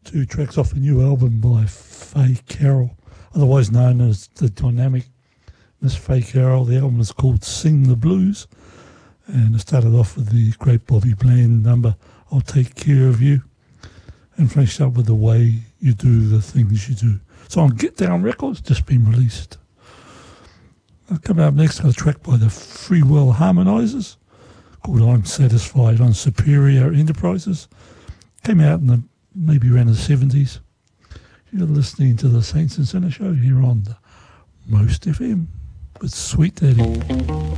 two tracks off a new album by Faye Carroll, otherwise known as the dynamic Miss Faye Carroll. The album is called Sing the Blues, and it started off with the great Bobby Bland number I'll Take Care of You, and finished up with The Way You Do the Things You Do. So on Get Down Records, just been released. Coming up next, I've got a track by the Free Will Harmonizers called I'm Satisfied on Superior Enterprises. Came out in the maybe around the 70s. You're listening to the Saints and Sinners show here on the Most FM with Sweet Daddy.